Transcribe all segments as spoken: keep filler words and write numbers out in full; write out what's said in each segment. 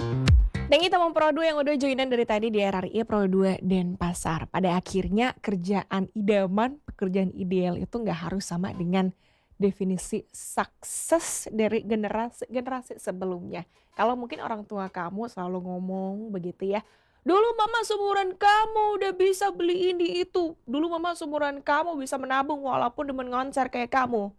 Thank you teman Pro dua yang udah joinan dari tadi di R R I Pro dua Denpasar. Pada akhirnya kerjaan idaman, pekerjaan ideal itu nggak harus sama dengan definisi sukses dari generasi-generasi sebelumnya. Kalau mungkin orang tua kamu selalu ngomong begitu ya, "Dulu mama seumuran kamu udah bisa beli ini itu. Dulu mama seumuran kamu bisa menabung walaupun demen konser kayak kamu."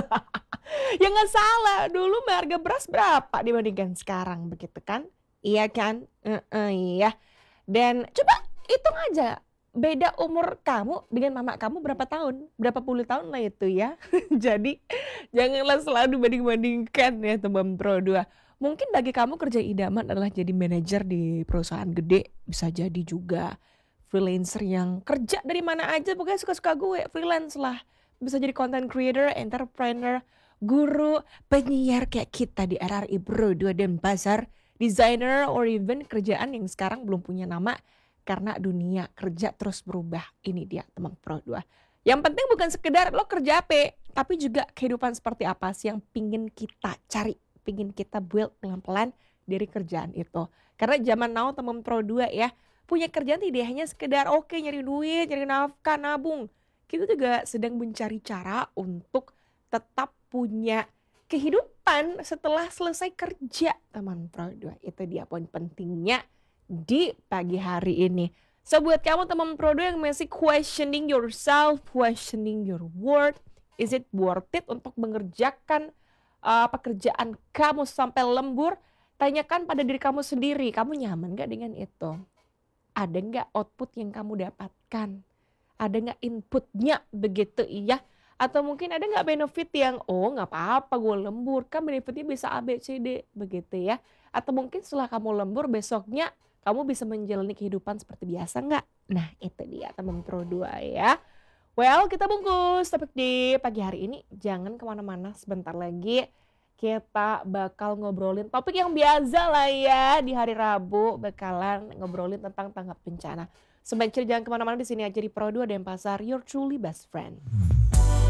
Ya nggak salah, dulu harga beras berapa dibandingkan sekarang begitu kan? Iya kan? Heeh, iya. Dan coba hitung aja, beda umur kamu dengan mama kamu berapa tahun? Berapa puluh tahun lah itu ya. Jadi janganlah selalu banding-bandingkan ya teman Pro dua. Mungkin bagi kamu kerja idaman adalah jadi manajer di perusahaan gede, bisa jadi juga freelancer yang kerja dari mana aja pokoknya suka-suka gue, freelance lah. Bisa jadi content creator, entrepreneur, guru, penyiar kayak kita di R R I Pro dua Denpasar, designer, or even kerjaan yang sekarang belum punya nama karena dunia kerja terus berubah. Ini dia teman Pro dua. Yang penting bukan sekedar lo kerja apa, tapi juga kehidupan seperti apa sih yang pingin kita cari, pingin kita build pelan-pelan dari kerjaan itu. Karena zaman now teman Pro dua ya, punya kerjaan tidak hanya sekedar oke nyari duit, nyari nafkah, nabung. Kita juga sedang mencari cara untuk tetap punya kehidupan setelah selesai kerja teman Pro dua. Itu dia poin pentingnya di pagi hari ini. So buat kamu teman Pro dua yang masih questioning yourself, questioning your worth, is it worth it untuk mengerjakan uh, pekerjaan kamu sampai lembur? Tanyakan pada diri kamu sendiri, kamu nyaman gak dengan itu? Ada nggak output yang kamu dapatkan? Ada nggak inputnya begitu iya? Atau mungkin ada nggak benefit yang, oh nggak apa-apa gue lembur, kan benefitnya bisa A, B, C, D begitu ya. Atau mungkin setelah kamu lembur besoknya kamu bisa menjalani kehidupan seperti biasa nggak? Nah itu dia teman Pro dua ya. Well kita bungkus topik di pagi hari ini. Jangan kemana-mana, sebentar lagi kita bakal ngobrolin topik yang biasa lah ya. Di hari Rabu bakalan ngobrolin tentang tanggap bencana. Sebaiknya jangan kemana-mana, di sini aja di Pro dua Denpasar, your truly best friend.